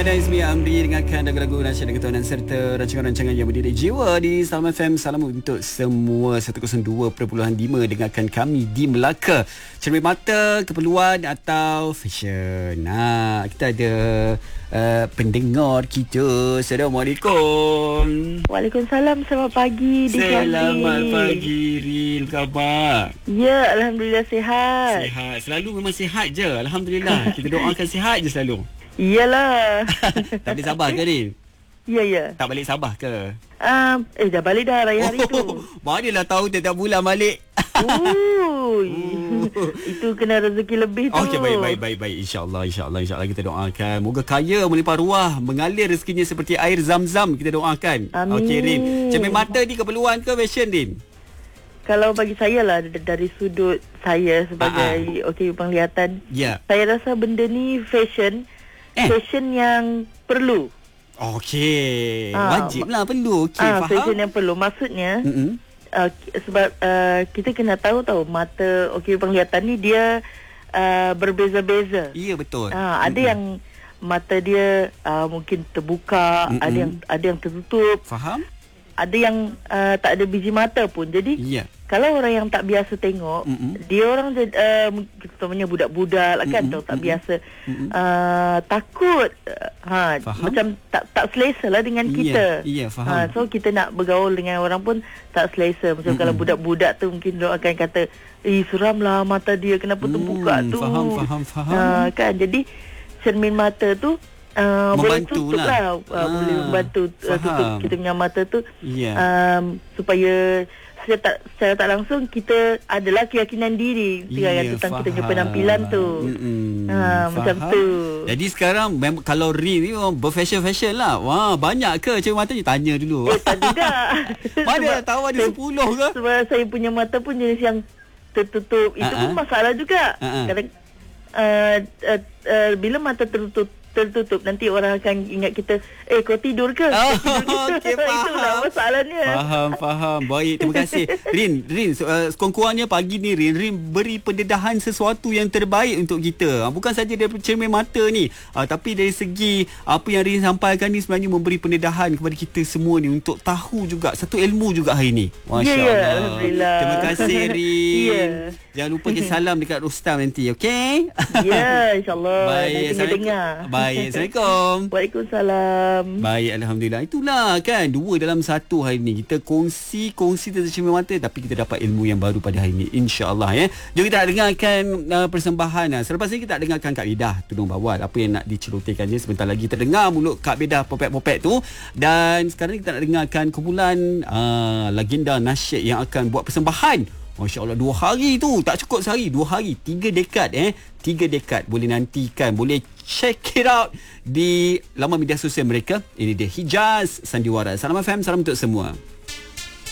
dan Izmi Amri dengarkan lagu-lagu nasyid dan ketuanan serta rancangan-rancangan yang mendidik jiwa di Salam FM. Salam untuk semua 102.5 dengarkan kami di Melaka. Cermin mata, keperluan atau fashion. Kita ada pendengar kita. Assalamualaikum. Waalaikumsalam. Selamat pagi. Selamat pagi, Rin. Khabar? Ya, Alhamdulillah sihat. Sihat. Selalu memang sihat je. Alhamdulillah. Kita doakan sihat je selalu. Iyalah. Tak balik Sabah ke, Rin? Ya. Tak balik Sabah ke? Dah balik dah raya hari tu. Manalah tahu tiap bulan balik. Itu kena rezeki lebih tu. Okey, baik. InsyaAllah kita doakan. Moga kaya, melimpah ruah, mengalir rezekinya seperti air zam-zam. Kita doakan. Amin. Okey, Rin. Cermin mata ni keperluan ke fashion, Rin? Kalau bagi saya lah, dari sudut saya sebagai penglihatan, saya rasa benda ni fashion yang perlu. Okey, wajib lah, perlu. Okey, faham. Fashion yang perlu. Maksudnya sebab kita kena tahu mata penglihatan ni dia berbeza-beza. Ya, betul. Ada yang mata dia mungkin terbuka, ada yang tertutup. Faham? Ada yang tak ada biji mata pun. Jadi kalau orang yang tak biasa tengok, dia orang contohnya budak-budak lah kan, tak biasa, takut, macam tak selesa lah dengan kita. Faham. So kita nak bergaul dengan orang pun tak selesa. Macam kalau budak-budak tu mungkin dia akan kata, seram lah mata dia, kenapa terbuka tu. Faham. Kan, jadi cermin mata tu boleh tutup lah. Boleh membantu tutup kita punya mata tu, supaya secara tak langsung kita adalah keyakinan diri tentang kita punya penampilan tu. Macam tu. Jadi sekarang kalau Rin ni berfashion lah. Wah, banyak ke cermin mata ni? Tanya dulu. Tak juga. Mana tahu ada 10 ke? Sebab saya punya mata pun jenis yang tertutup. Itu pun masalah juga. Kadang bila mata tertutup, nanti orang akan ingat kita, kau tidur ke? Okay, faham. Itulah masalahnya. Faham. Baik, terima kasih. Rin, sekurang-kurangnya pagi ni Rin beri pendedahan sesuatu yang terbaik untuk kita. Bukan saja dari cermin mata ni, tapi dari segi apa yang Rin sampaikan ni sebenarnya memberi pendedahan kepada kita semua ni untuk tahu juga, satu ilmu juga hari ni. Masya Allah. Alhamdulillah. Terima kasih, Rin. Jangan lupa salam dekat Rustam nanti, okey? Ya, insyaAllah. Baik, dengar. Baik, Assalamualaikum. Waalaikumsalam. Baik, Alhamdulillah. Itulah kan, 2 dalam 1 hari ni. Kita kongsi tentang cermin mata, tapi kita dapat ilmu yang baru pada hari ni, insya-Allah ya. Jom kita nak dengarkan persembahan. Selepas ni kita nak dengarkan Kak Bedah Tudung Bawal. Apa yang nak dicelotekan je sebentar lagi. Kita dengar mulut Kak Bedah popek-popek tu. Dan sekarang kita nak dengarkan kumpulan legenda nasyid yang akan buat persembahan. Masya Allah, 2 hari tu tak cukup sehari, 2 hari, 3 dekad 3 dekad. Boleh nantikan, boleh check it out di laman media sosial mereka. Ini dia Hijaz Sandiwara. Salam FM, salam untuk semua.